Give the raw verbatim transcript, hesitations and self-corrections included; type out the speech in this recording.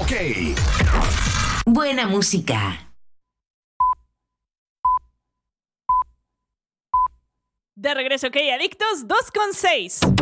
OK. Buena música. De regreso, OK, adictos dos con seis.